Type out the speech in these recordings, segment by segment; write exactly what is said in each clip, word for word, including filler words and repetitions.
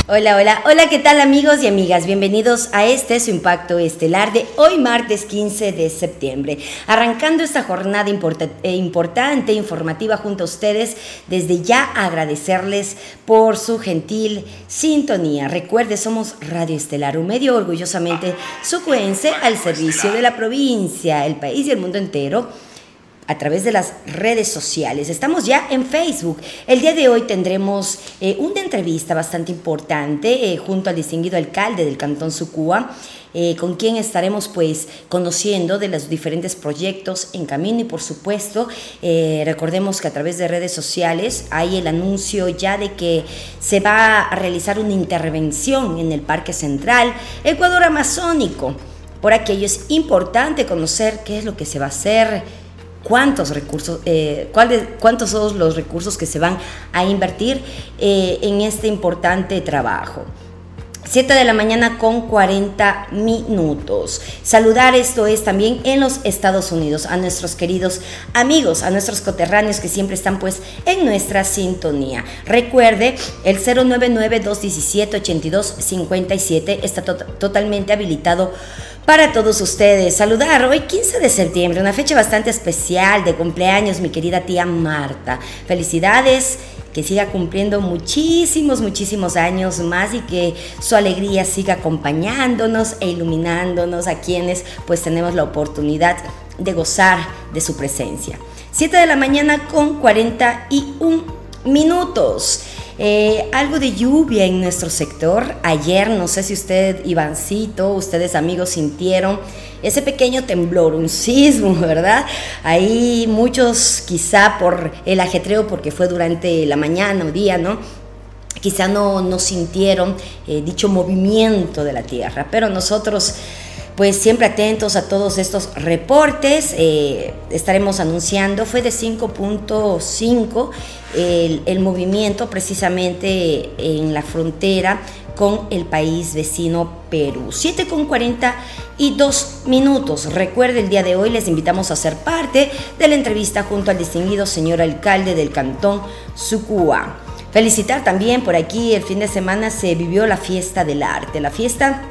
Hola, hola, hola, ¿qué tal amigos y amigas? Bienvenidos a este su Impacto Estelar de hoy martes quince de septiembre. Arrancando esta jornada import- eh, importante, informativa junto a ustedes, desde ya agradecerles por su gentil sintonía. Recuerde, somos Radio Estelar, un medio orgullosamente sucuense al servicio de la provincia, el país y el mundo entero, a través de las redes sociales. Estamos ya en Facebook. El día de hoy tendremos eh, una entrevista bastante importante eh, junto al distinguido alcalde del Cantón Sucúa, eh, con quien estaremos pues conociendo de los diferentes proyectos en camino y por supuesto eh, recordemos que a través de redes sociales hay el anuncio ya de que se va a realizar una intervención en el Parque Central Ecuador Amazónico. Por aquello es importante conocer qué es lo que se va a hacer, cuántos recursos, eh, cuáles, cuántos son los recursos que se van a invertir eh, en este importante trabajo. siete de la mañana con cuarenta minutos. Saludar, esto es también en los Estados Unidos, a nuestros queridos amigos, a nuestros coterráneos que siempre están pues en nuestra sintonía. Recuerde, el cero nueve nueve, dos uno siete, ocho dos cinco siete está to- totalmente habilitado para todos ustedes. Saludar hoy quince de septiembre, una fecha bastante especial de cumpleaños, mi querida tía Marta. Felicidades, que siga cumpliendo muchísimos, muchísimos años más y que su alegría siga acompañándonos e iluminándonos a quienes pues tenemos la oportunidad de gozar de su presencia. siete de la mañana con cuarenta y un minutos. Eh, algo de lluvia en nuestro sector. Ayer, no sé si usted, Ivancito, ustedes amigos sintieron ese pequeño temblor, un sismo, ¿verdad? Ahí muchos quizá por el ajetreo, porque fue durante la mañana o día, ¿no? Quizá no, no sintieron eh, dicho movimiento de la tierra, pero nosotros pues siempre atentos a todos estos reportes, eh, estaremos anunciando. Fue de cinco punto cinco el, el movimiento precisamente en la frontera con el país vecino Perú. siete con cuarenta y dos minutos. Recuerde, el día de hoy les invitamos a ser parte de la entrevista junto al distinguido señor alcalde del Cantón Sucúa. Felicitar también, por aquí el fin de semana se vivió la fiesta del arte, la fiesta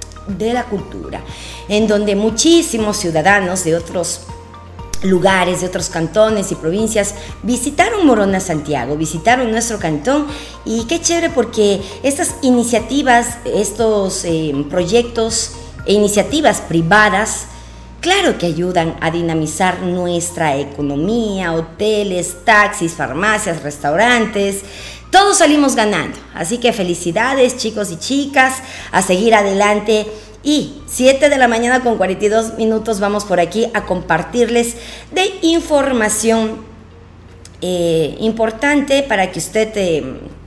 de la cultura, en donde muchísimos ciudadanos de otros lugares, de otros cantones y provincias visitaron Morona, Santiago, visitaron nuestro cantón. Y qué chévere, porque estas iniciativas, estos eh, proyectos e iniciativas privadas, claro que ayudan a dinamizar nuestra economía, hoteles, taxis, farmacias, restaurantes. Todos salimos ganando, así que felicidades chicos y chicas, a seguir adelante. Y siete de la mañana con cuarenta y dos minutos vamos por aquí a compartirles de información eh, importante para que usted eh,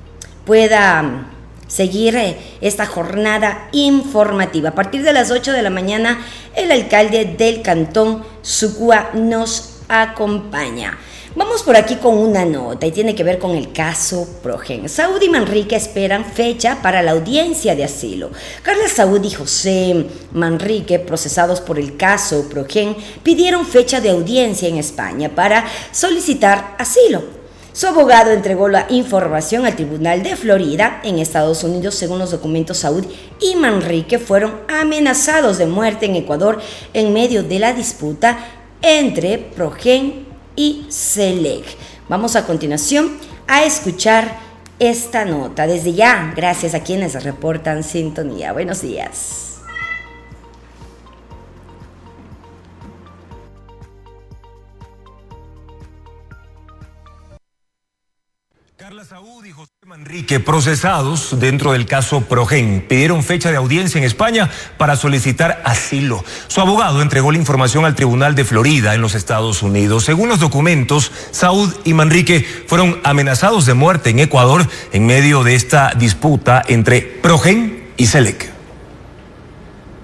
pueda seguir eh, esta jornada informativa. A partir de las ocho de la mañana el alcalde del Cantón Sucúa nos acompaña. Vamos por aquí con una nota y tiene que ver con el caso Progen. Saúd y Manrique esperan fecha para la audiencia de asilo. Carla Saúd y José Manrique, procesados por el caso Progen, pidieron fecha de audiencia en España para solicitar asilo. Su abogado entregó la información al Tribunal de Florida en Estados Unidos. Según los documentos, Saúd y Manrique fueron amenazados de muerte en Ecuador en medio de la disputa entre Progen y Selec. Vamos a continuación a escuchar esta nota. Desde ya, gracias a quienes reportan sintonía. Buenos días. Carla Saúd y José Manrique, procesados dentro del caso Progen, pidieron fecha de audiencia en España para solicitar asilo. Su abogado entregó la información al Tribunal de Florida en los Estados Unidos. Según los documentos, Saúd y Manrique fueron amenazados de muerte en Ecuador en medio de esta disputa entre Progen y Selec.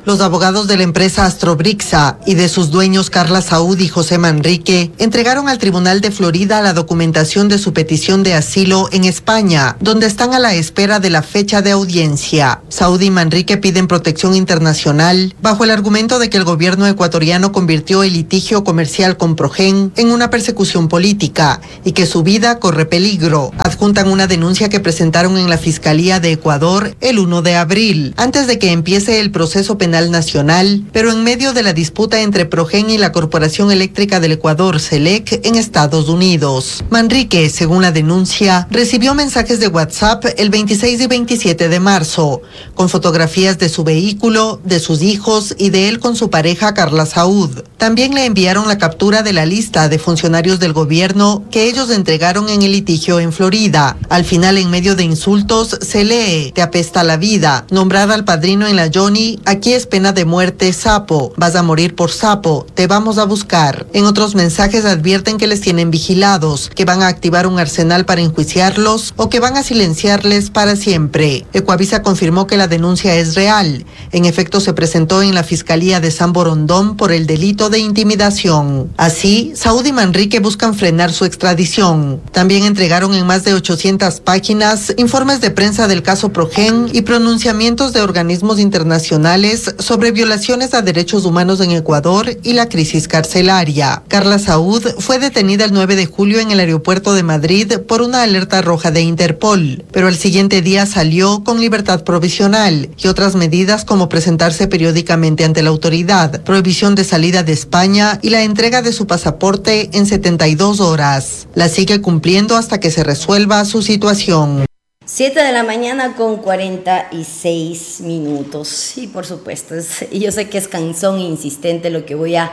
Los abogados de la empresa Astrobrixa y de sus dueños Carla Saúd y José Manrique entregaron al Tribunal de Florida la documentación de su petición de asilo en España, donde están a la espera de la fecha de audiencia. Saúd y Manrique piden protección internacional bajo el argumento de que el gobierno ecuatoriano convirtió el litigio comercial con Progen en una persecución política y que su vida corre peligro. Adjuntan una denuncia que presentaron en la Fiscalía de Ecuador el primero de abril, antes de que empiece el proceso penal Penal Nacional, pero en medio de la disputa entre Progen y la Corporación Eléctrica del Ecuador, CELEC, en Estados Unidos. Manrique, según la denuncia, recibió mensajes de WhatsApp el veintiséis y veintisiete de marzo, con fotografías de su vehículo, de sus hijos y de él con su pareja Carla Saúd. También le enviaron la captura de la lista de funcionarios del gobierno que ellos entregaron en el litigio en Florida. Al final, en medio de insultos, se lee: "Te apesta la vida", nombrada al padrino en la Johnny, "Aquí es pena de muerte, sapo, vas a morir por sapo, te vamos a buscar". En otros mensajes advierten que les tienen vigilados, que van a activar un arsenal para enjuiciarlos o que van a silenciarles para siempre. Ecuavisa confirmó que la denuncia es real. En efecto, se presentó en la Fiscalía de San Borondón por el delito de intimidación. Así, Saúd y Manrique buscan frenar su extradición. También entregaron en más de ochocientas páginas informes de prensa del caso Progen y pronunciamientos de organismos internacionales sobre violaciones a derechos humanos en Ecuador y la crisis carcelaria. Carla Saúd fue detenida el nueve de julio en el aeropuerto de Madrid por una alerta roja de Interpol, pero el siguiente día salió con libertad provisional y otras medidas como presentarse periódicamente ante la autoridad, prohibición de salida de España y la entrega de su pasaporte en setenta y dos horas. La sigue cumpliendo hasta que se resuelva su situación. siete de la mañana con cuarenta y seis minutos. Sí, por supuesto, es, yo sé que es cansón e insistente lo que voy a,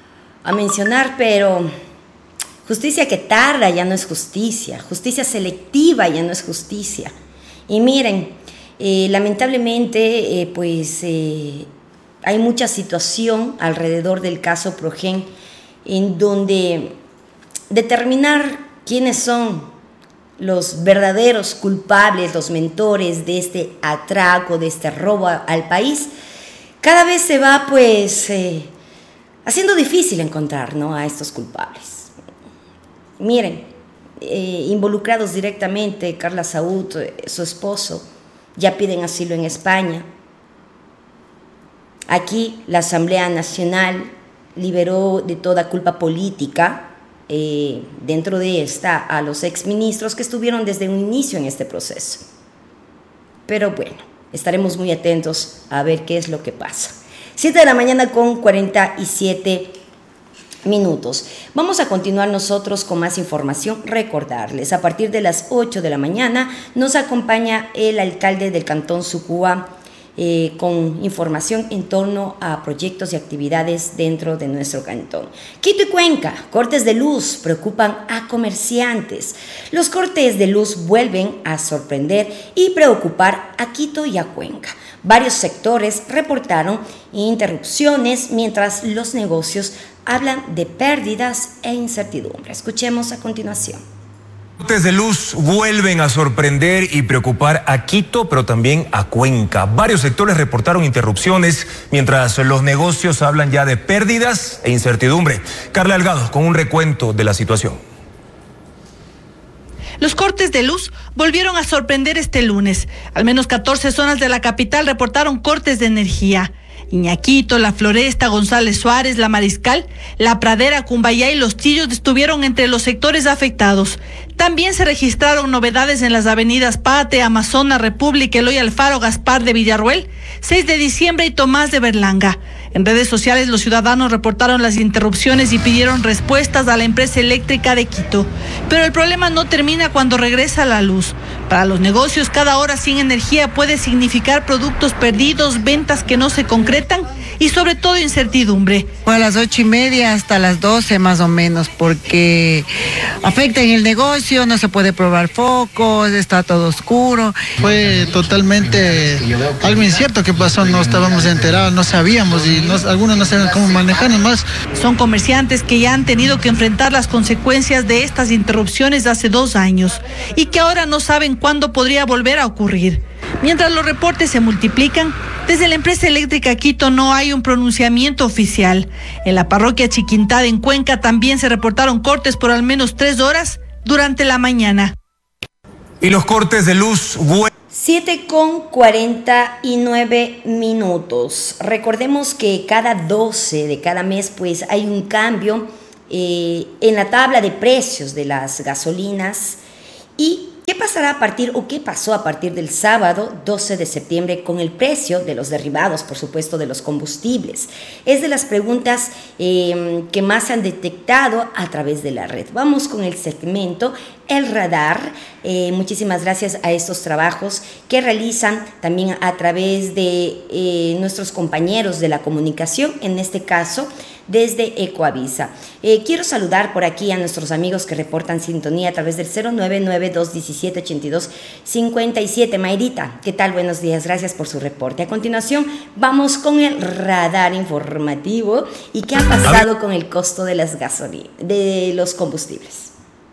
a mencionar, pero justicia que tarda ya no es justicia, justicia selectiva ya no es justicia. Y miren, eh, lamentablemente, eh, pues eh, hay mucha situación alrededor del caso Progen en donde determinar quiénes son los verdaderos culpables, los mentores de este atraco, de este robo al país, cada vez se va pues eh, haciendo difícil encontrar, ¿no?, a estos culpables. Miren, eh, involucrados directamente, Carla Saúd, su esposo, ya piden asilo en España. Aquí la Asamblea Nacional liberó de toda culpa política, Eh, dentro de esta, a los exministros que estuvieron desde un inicio en este proceso. Pero bueno, estaremos muy atentos a ver qué es lo que pasa. siete de la mañana con cuarenta y siete minutos. Vamos a continuar nosotros con más información. Recordarles, a partir de las ocho de la mañana nos acompaña el alcalde del Cantón Sucúa, Eh, con información en torno a proyectos y actividades dentro de nuestro cantón. Quito y Cuenca, cortes de luz preocupan a comerciantes. Los cortes de luz vuelven a sorprender y preocupar a Quito y a Cuenca. Varios sectores reportaron interrupciones mientras los negocios hablan de pérdidas e incertidumbre. Escuchemos a continuación. Cortes de luz vuelven a sorprender y preocupar a Quito, pero también a Cuenca. Varios sectores reportaron interrupciones, mientras los negocios hablan ya de pérdidas e incertidumbre. Carla Delgado con un recuento de la situación. Los cortes de luz volvieron a sorprender este lunes. Al menos catorce zonas de la capital reportaron cortes de energía. Iñaquito, La Floresta, González Suárez, La Mariscal, La Pradera, Cumbayá y Los Chillos estuvieron entre los sectores afectados. También se registraron novedades en las avenidas Pate, Amazonas, República, Eloy Alfaro, Gaspar de Villarruel, seis de diciembre y Tomás de Berlanga. En redes sociales los ciudadanos reportaron las interrupciones y pidieron respuestas a la empresa eléctrica de Quito. Pero el problema no termina cuando regresa la luz. Para los negocios, cada hora sin energía puede significar productos perdidos, ventas que no se concretan y sobre todo incertidumbre. A las ocho y media hasta las doce más o menos, porque afecta en el negocio, no se puede probar focos, está todo oscuro. Fue totalmente algo incierto que pasó, no estábamos enterados, no sabíamos y no, algunos no saben cómo manejarnos más. Son comerciantes que ya han tenido que enfrentar las consecuencias de estas interrupciones de hace dos años y que ahora no saben cuándo podría volver a ocurrir. Mientras los reportes se multiplican, Desde la empresa eléctrica Quito no hay un pronunciamiento oficial. En la parroquia Chiquintada en Cuenca también se reportaron cortes por al menos tres horas durante la mañana. Y los cortes de luz... siete con cuarenta y nueve minutos. Recordemos que cada doce de cada mes pues hay un cambio eh, en la tabla de precios de las gasolinas. ¿Y qué pasará a partir o qué pasó a partir del sábado doce de septiembre con el precio de los derivados, por supuesto, de los combustibles? Es de las preguntas eh, que más se han detectado a través de la red. Vamos con el segmento El Radar. Eh, muchísimas gracias a estos trabajos que realizan también a través de eh, nuestros compañeros de la comunicación, en este caso desde Ecoavisa. Eh, quiero saludar por aquí a nuestros amigos que reportan sintonía a través del cero nueve nueve, dos uno siete, ocho dos cinco siete. Mayrita, ¿qué tal? Buenos días, gracias por su reporte. A continuación, vamos con el radar informativo y qué ha pasado con el costo de las gasolinas, de los combustibles.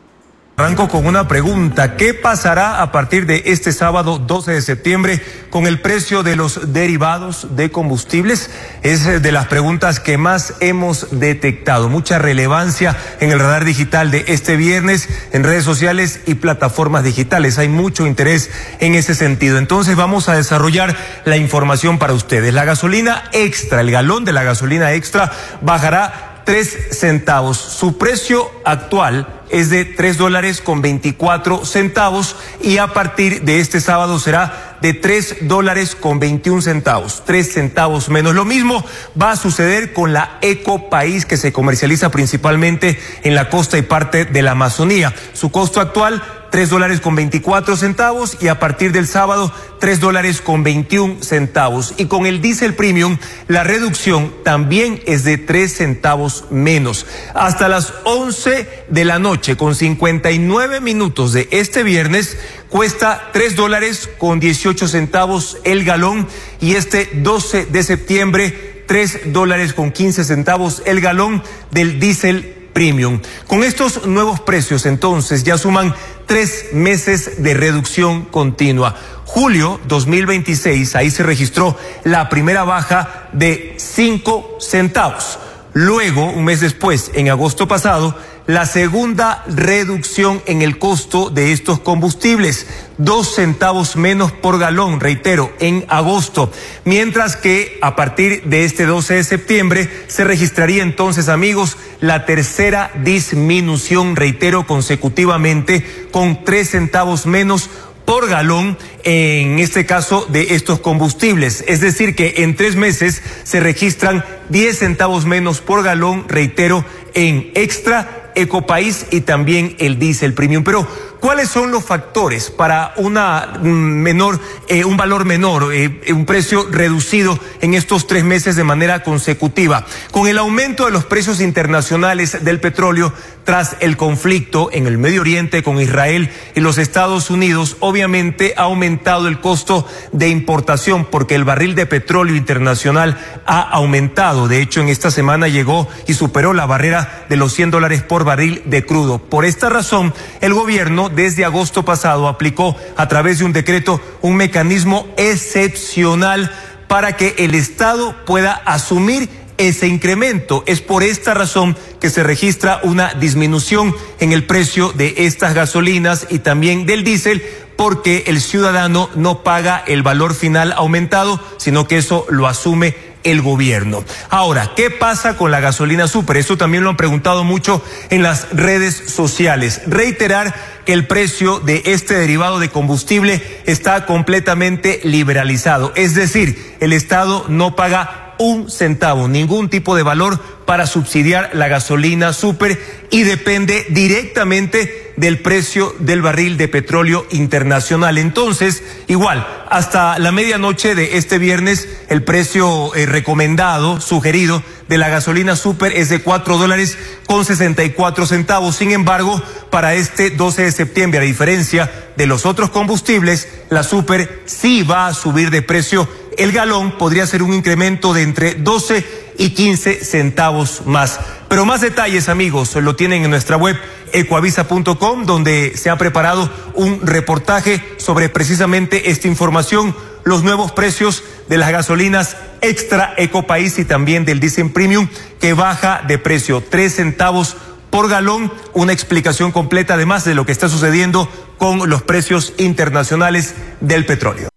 Arranco con una pregunta. ¿Qué pasará a partir de este sábado doce de septiembre con el precio de los derivados de combustibles? Es de las preguntas que más hemos detectado. Mucha relevancia en el radar digital de este viernes en redes sociales y plataformas digitales. Hay mucho interés en ese sentido. Entonces vamos a desarrollar la información para ustedes. La gasolina extra, el galón de la gasolina extra bajará tres centavos. Su precio actual es de tres dólares con veinticuatro centavos y a partir de este sábado será de tres dólares con veintiún centavos, tres centavos menos. Lo mismo va a suceder con la Ecopaís, que se comercializa principalmente en la costa y parte de la Amazonía. Su costo actual, tres dólares con veinticuatro centavos y a partir del sábado, tres dólares con veintiún centavos. Y con el diésel premium, la reducción también es de tres centavos menos. Hasta las once de la noche, con cincuenta y nueve minutos de este viernes, cuesta tres dólares con dieciocho centavos el galón y este doce de septiembre, tres dólares con quince centavos el galón del diésel premium. Con estos nuevos precios, entonces, ya suman tres meses de reducción continua. Julio dos mil veintiséis, ahí se registró la primera baja de cinco centavos. Luego, un mes después, en agosto pasado, la segunda reducción en el costo de estos combustibles, dos centavos menos por galón, reitero, en agosto. Mientras que a partir de este doce de septiembre se registraría entonces, amigos, la tercera disminución, reitero, consecutivamente, con tres centavos menos por galón, en este caso de estos combustibles. Es decir, que en tres meses se registran diez centavos menos por galón, reitero, en extra, Ecopaís y también el diésel premium. Pero, ¿cuáles son los factores para una menor, eh, un valor menor, eh, un precio reducido en estos tres meses de manera consecutiva? Con el aumento de los precios internacionales del petróleo tras el conflicto en el Medio Oriente con Israel y los Estados Unidos, obviamente ha aumentado el costo de importación porque el barril de petróleo internacional ha aumentado. De hecho, en esta semana llegó y superó la barrera de los cien dólares por barril de crudo. Por esta razón, el gobierno desde agosto pasado aplicó a través de un decreto un mecanismo excepcional para que el Estado pueda asumir ese incremento. Es por esta razón que se registra una disminución en el precio de estas gasolinas y también del diésel, porque el ciudadano no paga el valor final aumentado, sino que eso lo asume el gobierno. Ahora, ¿qué pasa con la gasolina super? Esto también lo han preguntado mucho en las redes sociales. Reiterar que el precio de este derivado de combustible está completamente liberalizado. Es decir, el Estado no paga un centavo, ningún tipo de valor para subsidiar la gasolina super y depende directamente del precio del barril de petróleo internacional. Entonces, igual, hasta la medianoche de este viernes, el precio eh, recomendado, sugerido, de la gasolina super es de cuatro dólares con sesenta y cuatro centavos. Sin embargo, para este doce de septiembre, a diferencia de los otros combustibles, la super sí va a subir de precio. El galón podría ser un incremento de entre doce y quince centavos más. Pero más detalles, amigos, lo tienen en nuestra web ecoavisa punto com, donde se ha preparado un reportaje sobre precisamente esta información los nuevos precios de las gasolinas Extra Ecopaís y también del Diesel Premium, que baja de precio tres centavos por galón. Una explicación completa además de lo que está sucediendo con los precios internacionales del petróleo.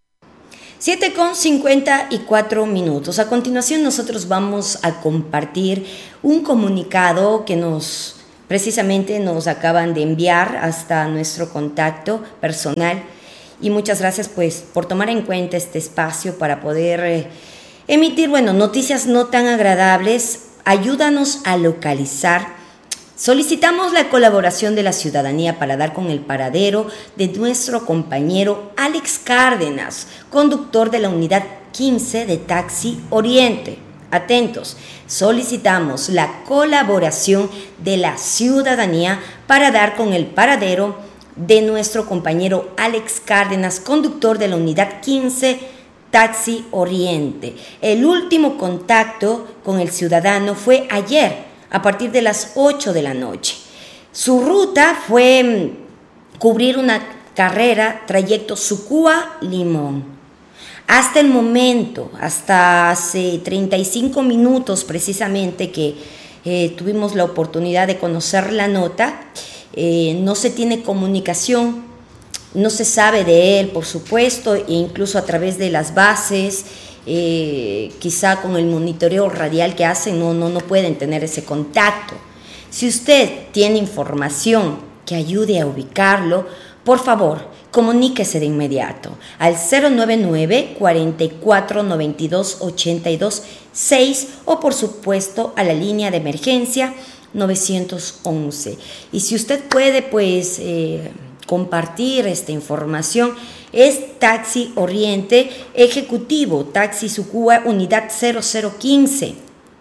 siete con cincuenta y cuatro minutos. A continuación nosotros vamos a compartir un comunicado que nos precisamente nos acaban de enviar hasta nuestro contacto personal, y muchas gracias pues por tomar en cuenta este espacio para poder eh, emitir, bueno, noticias no tan agradables. Ayúdanos a localizar. Solicitamos la colaboración de la ciudadanía para dar con el paradero de nuestro compañero Alex Cárdenas, conductor de la unidad quince de Taxi Oriente. Atentos, solicitamos la colaboración de la ciudadanía para dar con el paradero de nuestro compañero Alex Cárdenas, conductor de la unidad quince Taxi Oriente. El último contacto con el ciudadano fue ayer, a partir de las ocho de la noche. Su ruta fue cubrir una carrera trayecto Sucúa-Limón. Hasta el momento, hasta hace treinta y cinco minutos precisamente que eh, tuvimos la oportunidad de conocer la nota, eh, no se tiene comunicación, no se sabe de él, por supuesto, e incluso a través de las bases, Eh, quizá con el monitoreo radial que hacen, no, no, no pueden tener ese contacto. Si usted tiene información que ayude a ubicarlo, por favor, comuníquese de inmediato al cero nueve nueve, cuatro cuatro nueve dos, ocho dos seis o por supuesto a la línea de emergencia nueve once. Y si usted puede, pues, eh, compartir esta información, es Taxi Oriente Ejecutivo, Taxi Sucúa, unidad cero cero quince,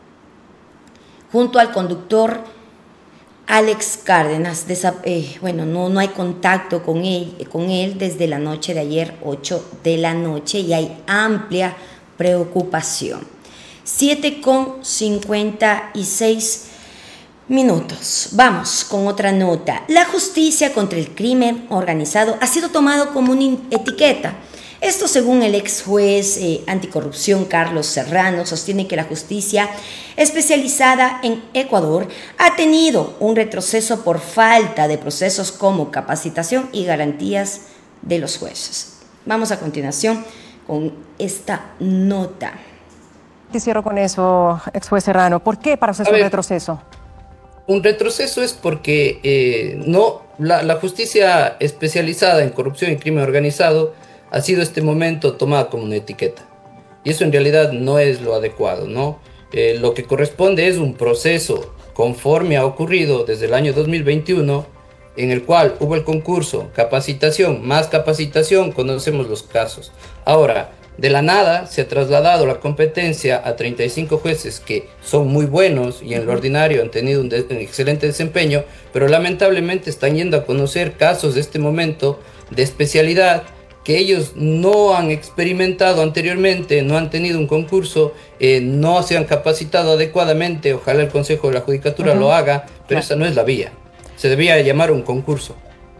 junto al conductor Alex Cárdenas. Desa, eh, bueno, no, no hay contacto con él, con él desde la noche de ayer, ocho de la noche, y hay amplia preocupación. siete con cincuenta y seis minutos. Vamos con otra nota. La justicia contra el crimen organizado ha sido tomado como una etiqueta. Esto según el ex juez eh, anticorrupción Carlos Serrano. Sostiene que la justicia especializada en Ecuador ha tenido un retroceso por falta de procesos como capacitación y garantías de los jueces. Vamos a continuación con esta nota. Te cierro con eso, ex juez Serrano. ¿Por qué para usted es un retroceso? Un retroceso es porque eh, no, la, la justicia especializada en corrupción y crimen organizado ha sido este momento tomada como una etiqueta. Y eso en realidad no es lo adecuado, ¿no? Eh, lo que corresponde es un proceso conforme ha ocurrido desde el año dos mil veintiuno, en el cual hubo el concurso, capacitación, más capacitación, conocemos los casos. Ahora, de la nada se ha trasladado la competencia a treinta y cinco jueces que son muy buenos y en lo ordinario han tenido un, de, un excelente desempeño, pero lamentablemente están yendo a conocer casos de este momento de especialidad que ellos no han experimentado anteriormente, no han tenido un concurso, eh, no se han capacitado adecuadamente. Ojalá el Consejo de la Judicatura uh-huh. lo haga, pero claro. Esa no es la vía. Se debía llamar un concurso.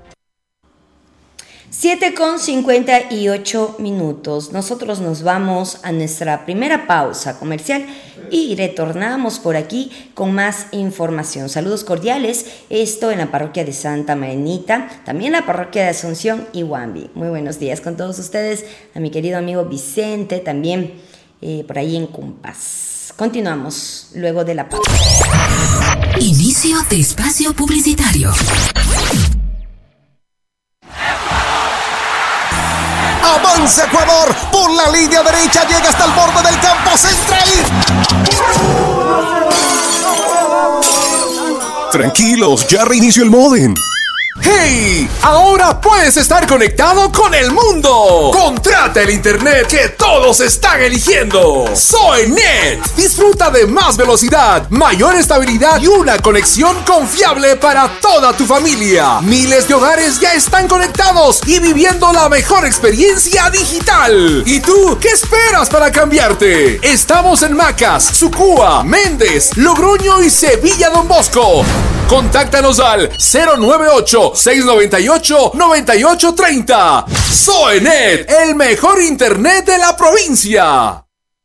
siete con cincuenta y ocho minutos. Nosotros nos vamos a nuestra primera pausa comercial y retornamos por aquí con más información. Saludos cordiales, esto en la parroquia de Santa Marinita, también la parroquia de Asunción y Huambi. Muy buenos días con todos ustedes, a mi querido amigo Vicente, también eh, por ahí en Cumpas. Continuamos luego de la pausa. Inicio de espacio publicitario. Avanza Ecuador, por la línea derecha llega hasta el borde del campo central. Tranquilos, ya reinició el módem. ¡Hey! Ahora puedes estar conectado con el mundo. Contrata el internet que todos están eligiendo. SoyNet. Disfruta de más velocidad, mayor estabilidad y una conexión confiable para toda tu familia. Miles de hogares ya están conectados y viviendo la mejor experiencia digital. ¿Y tú qué esperas para cambiarte? Estamos en Macas, Sucúa, Méndez, Logroño y Sevilla Don Bosco. Contáctanos al cero nueve ocho, seis nueve ocho, nueve ocho tres cero. Zoenet, el mejor internet de la provincia.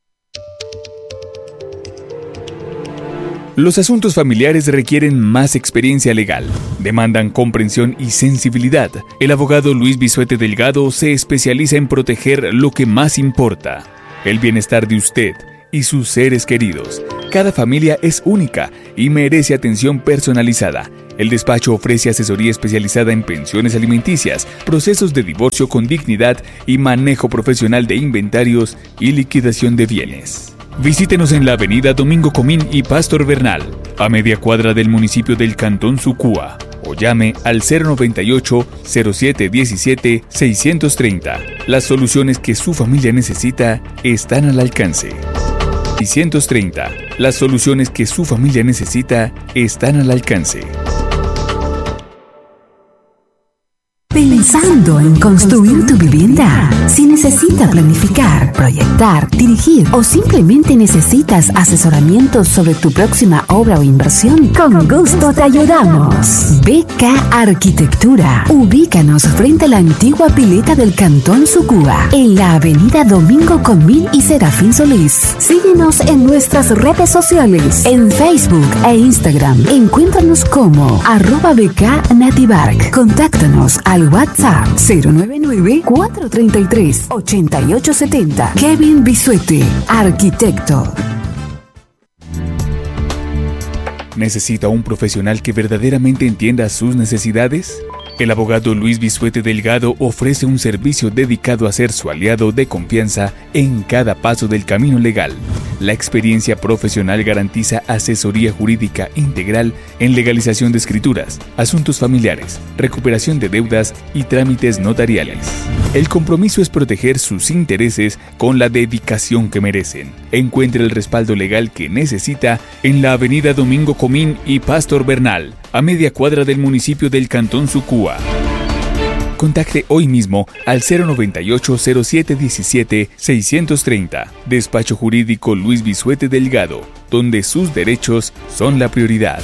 Los asuntos familiares requieren más experiencia legal, demandan comprensión y sensibilidad. El abogado Luis Bisuete Delgado se especializa en proteger lo que más importa, el bienestar de usted y sus seres queridos. Cada familia es única y merece atención personalizada. El despacho ofrece asesoría especializada en pensiones alimenticias, procesos de divorcio con dignidad y manejo profesional de inventarios y liquidación de bienes. Visítenos en la avenida Domingo Comín y Pastor Bernal, a media cuadra del municipio del Cantón Sucúa, o llame al cero noventa y ocho, cero siete diecisiete, seiscientos treinta. Las soluciones que su familia necesita están al alcance. seiscientos treinta. Las soluciones que su familia necesita están al alcance. Pensando en construir tu vivienda. Si necesitas planificar, proyectar, dirigir o simplemente necesitas asesoramiento sobre tu próxima obra o inversión, con gusto te ayudamos. B K Arquitectura. Ubícanos frente a la antigua pileta del Cantón Sucúa, en la avenida Domingo Comín y Serafín Solís. Síguenos en nuestras redes sociales, en Facebook e Instagram. Encuéntranos como arroba B K Nativark. Contáctanos al WhatsApp cero nueve nueve, cuatro tres tres, ocho ocho siete cero. Kevin Bisuete, arquitecto. ¿Necesita un profesional que verdaderamente entienda sus necesidades? El abogado Luis Bisuete Delgado ofrece un servicio dedicado a ser su aliado de confianza en cada paso del camino legal. La experiencia profesional garantiza asesoría jurídica integral en legalización de escrituras, asuntos familiares, recuperación de deudas y trámites notariales. El compromiso es proteger sus intereses con la dedicación que merecen. Encuentre el respaldo legal que necesita en la avenida Domingo Comín y Pastor Bernal, a media cuadra del municipio del Cantón Sucúa. Contacte hoy mismo al cero noventa y ocho, cero siete diecisiete, seiscientos treinta. Despacho Jurídico Luis Bisuete Delgado, donde sus derechos son la prioridad.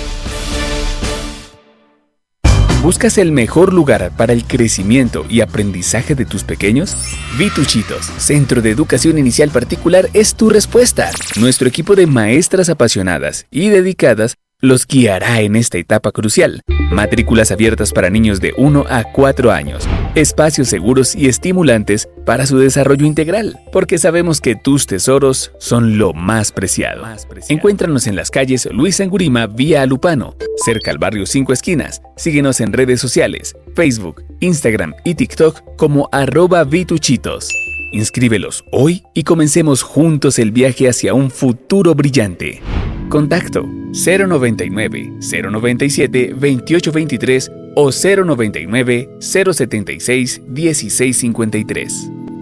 ¿Buscas el mejor lugar para el crecimiento y aprendizaje de tus pequeños? Vituchitos, Centro de Educación Inicial Particular, es tu respuesta. Nuestro equipo de maestras apasionadas y dedicadas los guiará en esta etapa crucial. Matrículas abiertas para niños de uno a cuatro años. Espacios seguros y estimulantes para su desarrollo integral, porque sabemos que tus tesoros son lo más preciado. Encuéntranos en las calles Luis Angurima vía Alupano, cerca al barrio Cinco Esquinas. Síguenos en redes sociales, Facebook, Instagram y TikTok como arroba Vituchitos. Inscríbelos hoy y comencemos juntos el viaje hacia un futuro brillante. Contacto cero noventa y nueve, cero noventa y siete, veintiocho veintitrés o cero noventa y nueve, cero setenta y seis, dieciséis cincuenta y tres.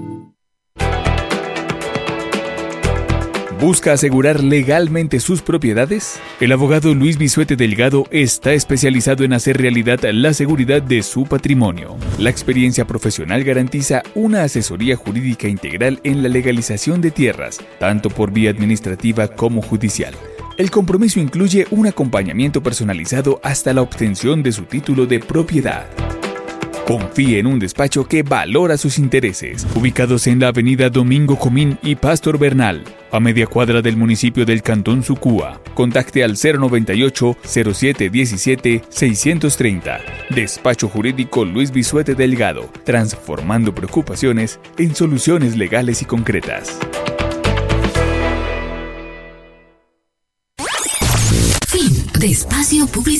¿Busca asegurar legalmente sus propiedades? El abogado Luis Bisuete Delgado está especializado en hacer realidad la seguridad de su patrimonio. La experiencia profesional garantiza una asesoría jurídica integral en la legalización de tierras, tanto por vía administrativa como judicial. El compromiso incluye un acompañamiento personalizado hasta la obtención de su título de propiedad. Confíe en un despacho que valora sus intereses. Ubicados en la avenida Domingo Comín y Pastor Bernal, a media cuadra del municipio del Cantón Sucúa. Contacte al cero noventa y ocho, cero siete diecisiete, seiscientos treinta. Despacho Jurídico Luis Bisuete Delgado, transformando preocupaciones en soluciones legales y concretas. Fin de espacio publicitario.